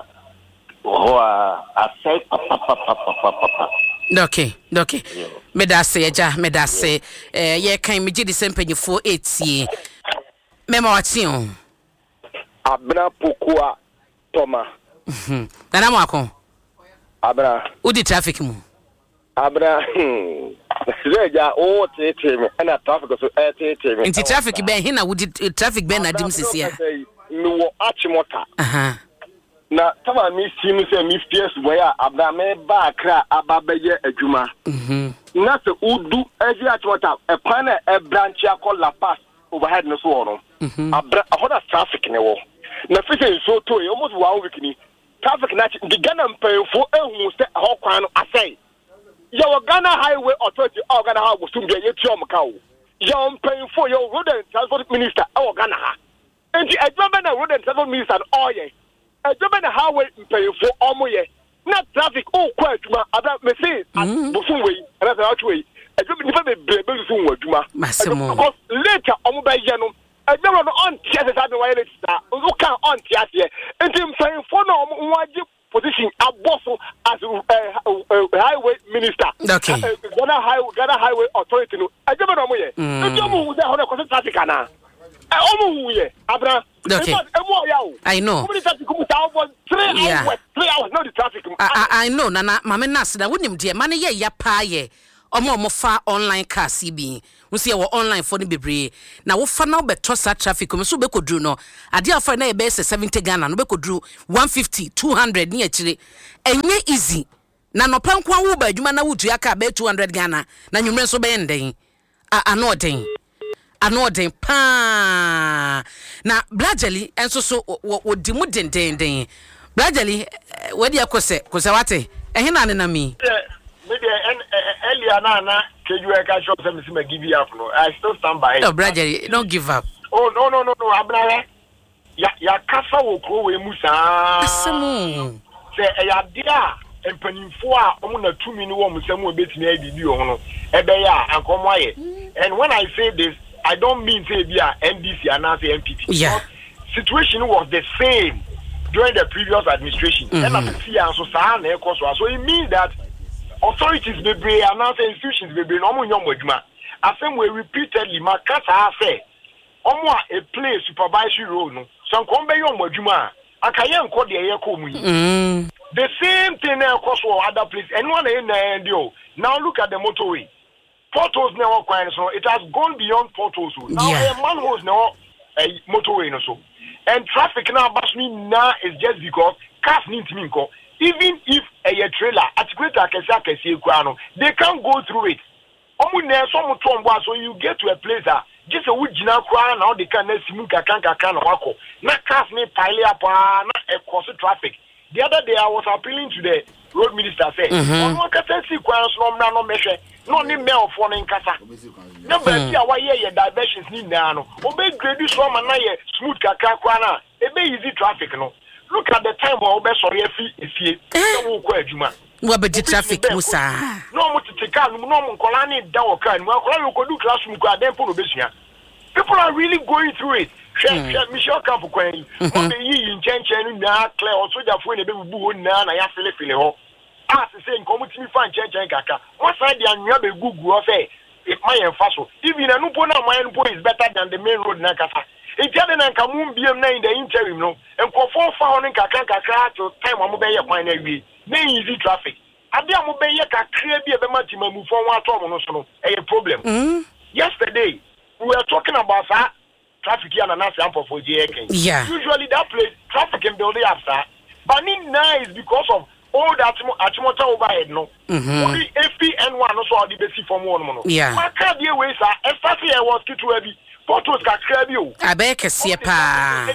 I say papa. Okay. Medase eja medase ye kan me gidi sempanyfo etie mema wachion abna pokua toma nana mwako abna udi traffic mu abna seja o tete na traffic so tete inti traffic ben hina udi traffic ben na dim sisia mi wo Achimota na tama mi simu se mi PS boya abame ba Accra ababeye adwuma na se udu eji Achimota e kwan e branch akọ La Paz overhead no so no abra ahoda traffic ne wo na fise so to e almost 1 week ni traffic na the Ghana mpayfo ehun se ho kwan no asai your Ghana Highway Authority or Ghana Highway sumbe yeti omka wo your mpayfo your road and transport minister e Ghana ha enti adwuma na road and transport minister oye adwuma na highway mpayfo omoye na traffic o kwa adwuma abra me say bofun we na say outway adwuma ni fa be be so wo adwuma because later omo ba ye no adwuma no on tiase sa be wa later o kan on tiase enti mpayfo no omo waji position aboso as highway minister Ghana Highway Authority no adwuma no omo ye adwuma wo say ho na ko traffic ana I know. 3 hours, no the traffic. I know, Nana, Mamma Nasda, wouldn't dear money, ya paye, or more far online car CB. We see our online phone be now, what fun now but toss that traffic, so be could do no. I dear for a base 70 Ghana, no be could do 150, 200 near Chile, and ye easy. Nano Pankwa Uber, you man would yaka be 200 Ghana, now you so bending. I know thing. Anodin pa na Bradley enso so wodi mu den Bradley wadi akose wate ehina ne na mi earlier na KUK shop say me give you up no. I still stand by it. No, brother, don't give up. Oh no. Abna ya kasa wo kro we musa. Asemu. Say ya dia empanimfo a omo na tumi ni wo musam obetimi abibi ho no. Ebe ya ankomo aye. And when I say this, I don't mean say bia NDC and not MPP. Yeah. Situation was the same during the previous administration. And so it means that authorities be and institutions be no more. I think we repeatedly makasa say omo a play supervisory role no. So come be yom moduma. Akaye nko de yeko mu. The same thing across other places. Anyone in the now look at the motorway. Portals now so it has gone beyond portals. Now manholes now a motorway no so. And traffic now now is just because cars need to mean go. Even if a trailer they can't go through it. So you get to a place that just a wood now now they can wako. Not cars need pile up across the traffic. The other day I was appealing to the road minister say, no need mail for in Casa. Number why ye diversions need now. Obey grade from and smooth kakakwana. It be easy traffic no. Look at the time where Obey sorry if you what about the traffic, Musa? No more to take out no Colani down can well could do classroom then put people are really going through it. Michelle Campbell, in Chen now, Claire, also the phone a baby boo now, and I have to feel as the same committee fan Chen Kaka. One side, you have a Google say, if my fossil, even a new point is better than the main road Nakasa. It's Jaden and Kamun be in the interim, no, and for 4 found in Kaka to time I'm obey a fine every. Nay, easy traffic. I be a mobile clear be a much move for one a problem. Yesterday, we were talking about that. Traffic here and sample for JK. Yeah. Usually that place traffic can build up, sir. But now is because of all that Achimota overhead, no. Only FPN1 also the basic from one. Yeah. My car dear way, sir. Especially I was too heavy. Photos can grab you. I beg a siapa.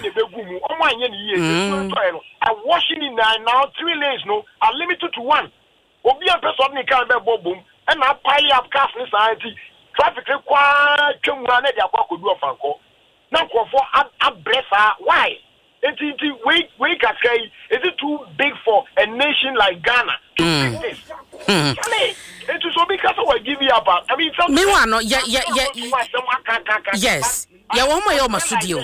I'm washing in now 3 lanes, no. I'm limited to 1. Obi a person can be boom and I pile up cars in society. Traffic require chumane ya kwa kudu fanko. Now, why? Wait, is it too big for a nation like Ghana to do this? It is so because I give you up. I mean, yes. Yeah, one more studio.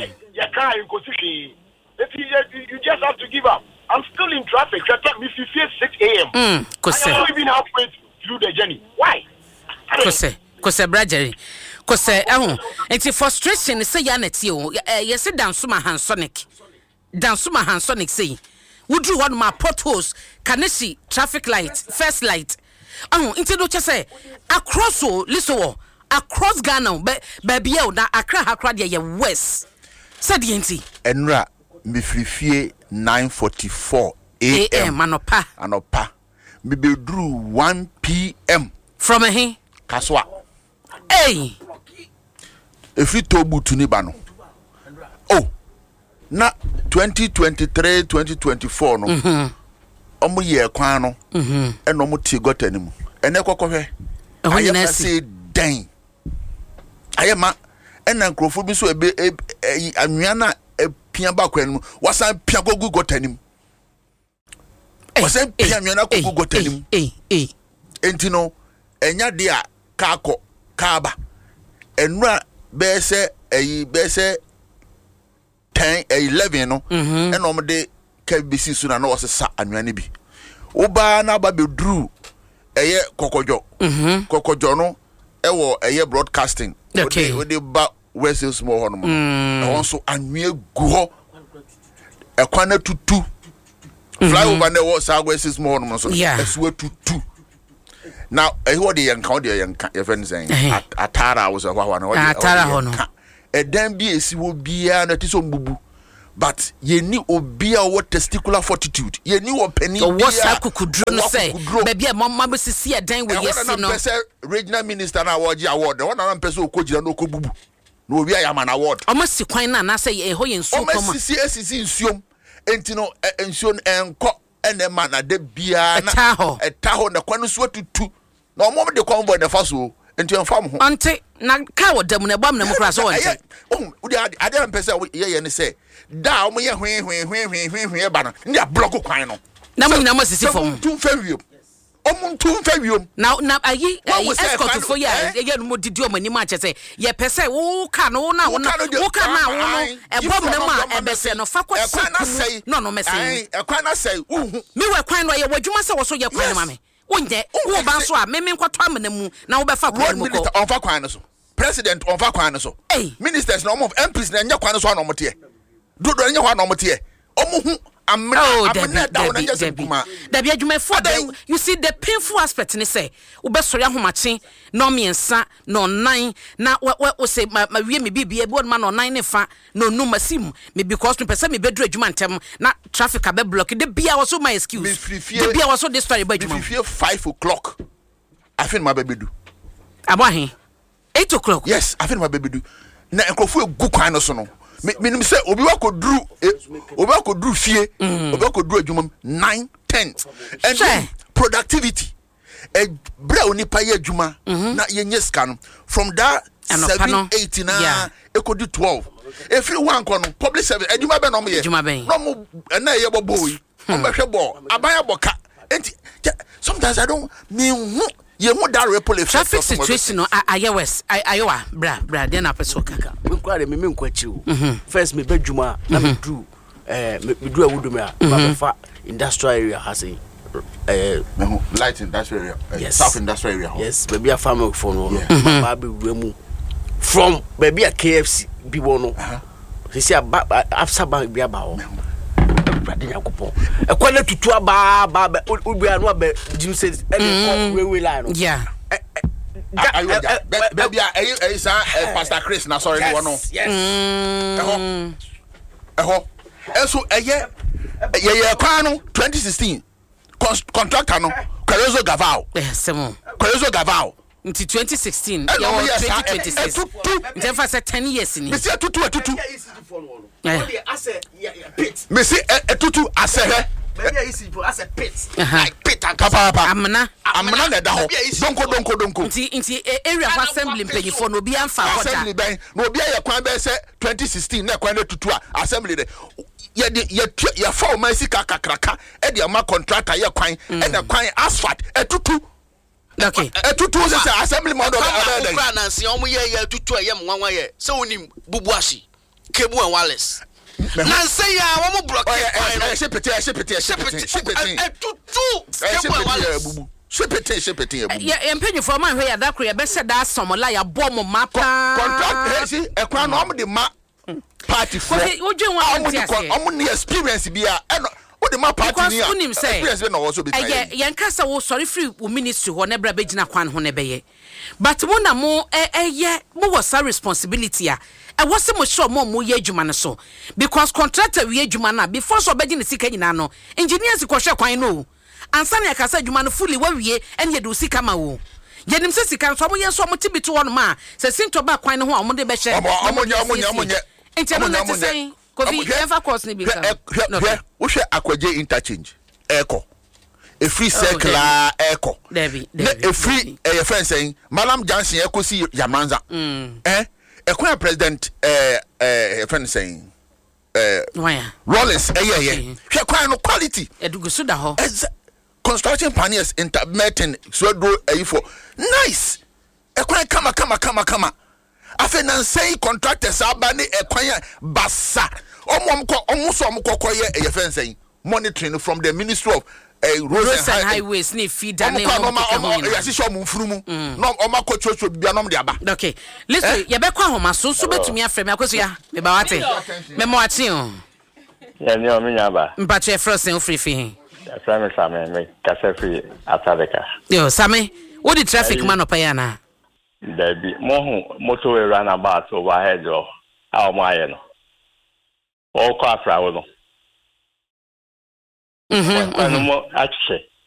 You just have to give up. I'm still in traffic. If you feel 6 a.m., I don't even halfway through the journey. Why? Kose Brajeri. Kose enti frustration say ya neti o. Yes Dansuma Hansonic. Dansuma Hansonic say. Wudru one ma potholes, kanesi traffic light, first light. Enti do che say across liso across Ghana baby o na Accra de ye west. Said enti. Enra me frifie 9:44 a.m. Anopa. Me be drew 1 p.m. From a Kaswa. Hey. If you tobu tunibano. Oh. Na 2023 2024 no. Omo ye kwan no. Eno mo ti gotanim. Ene kokofwe. Ayema say den. Ayema ena nkrofo bi so ebe anwea na pia ba kwan mu. Wasan pia gogu gotanim. Wasan pia anwea na gogu gotanim. Enti no enya dia kako kaba enra bese 10 11 no enom de KBC so na no wosesa anwane bi oba na ba bedru eye kokojo no ewo eye broadcasting we de ba wese small hono no wonso anwe gu ho ekwana tutu flyover na wo sa wese small hono so esuwa tutu. Now, what the young count your friends saying, Atara was a one, Atara Hono. A damn BSC will be an artisan bubu. But ye knew Obia what testicular fortitude. Ye knew a penny. What I could say, maybe a mamma see a dang with yes, regional minister award, the one I'm person who could no kubu. No, we am an award. Almost quite and I say a hoy so CS in Sium, Entino, and Sion and Co. And the man at the Bia, a taho, the Quanus what to no mom de convoy the first wo enti enfam ho ante na ka wodam na bam na mu kra so wonte udi ade mpese ye ne say da o ye hwe ba no ndia block kwan no na mo nyina mo sisi fom tun fa wiem omuntu fa wiem na ayi escort for ya ye no didi o mani ma chese ye pese wo ka no na wo no e bom na ma e bese no fa kwasi no mese e kwan na say uhu mi we kwan no ye wadwuma se wo so ye kwan ma me wonje wo ba so a me nkwato amana mu na wo be fa kwan mu ko on fa kwan no so president on fa kwan no so ministers no of MPs na nya kwan no so na omote do nya kwan na omote omuhu Debbie adwuma for you see the painful aspect ni say wo be sori ahomache no miensa no nine na wo say ma wie me bibia bi won ma no nine ne fa no no masim me because me pese me bedru adwuma ntem na traffic abe block de bia wo so my excuse de bia wo so this story ba adwuma me 5 o'clock I think my baby do abahin 8 o'clock yes I think my baby do na enkrofo egu kwan no so no minim say obi wa kodru fie obi wa kodru adwuma 9 10 and productivity bra oni pa ye adwuma na yenye ska no from that 7 8 na ekodi 12 every one kono public service adwuma be no mo ye no mo na ye bobo yi o be hwe bo abaya boka enti sometimes I don't mean ye mo da repole traffic situation no ayewes ayowa bra dey na person kaka we kware me nkwachiru first me badwuma na me do me do awudu me a ba fa industrial area has light industrial area yes. South industrial area yes baby a farm for no ba be wemu from baby a KFC bi wono he say after bank bi aba ho Bradenya kupon e kwale tutu aba obi anu aba jim say we line no yeah baby Pastor Chris na sorry no no eso ye kwa no 2016 contractor no Kwarezo Gavao Kwarezo Gavao until 2016 yeah 2026 then for 10 years ni me say tutu me say tutu ase baby easy for as a pit like pit and papa amna na da ho donko nti area for assembly penny for no bi amfa kota assembly ben no bi ya kwan be say 2016 na kwan tutu assembly de ye for man sika kakraka e de ma contractor ye kwan e de kwan asphalt tutu okay tutu say assembly model da kra na nse omo ye tutu ye mwanwa ye se onim bubuashi kebu and wireless na say ya wo mo block shepete ya empenyu for man hwe ya da kro ya be se da asomola ya bom mapa contract he ekwa no om de ma party for wodwen wa antiase om ne experience bia o de ma party ni experience be no wo so be tie ya nkasa wo sorry free wo ministry ho na bra be gina kwan ho ne be ye but mo na mo ye mo was a responsibility I was mo sure mo ye adwuma ne so because contractor we adwuma na before so be gina sika nyina no engineers ko hwe kwan no ansa na yakasa adwuma no fully wa wie ene ye do sika ma wo yenim se sika so mo ye so mo tibito wo no ma se sinto ba kwan no ho mo de be hye omonye enti mo na te say Kofi ever course ni bika wo hwe akwaje interchange eko a free circular echo a free a friend saying Malam Johnson echo see Yamanza a president friend saying Rollins she quality edugusu da ho construction pioneers intermittent so do for nice a kama afa na say contractors abane ekwan basa omko ye friend saying monitoring from the Ministry of roads and highways ni feed and okay listen ye be kwa homa so betumi afrem akoso ya me ba wate me mo ate o ya ni o me nya ba mpache frozen o free ya same me kase free atadeka yo same wo di traffic man opaya na Debbie motor we run about overhead o a mo aye no o kwa afra wo no ano mo ache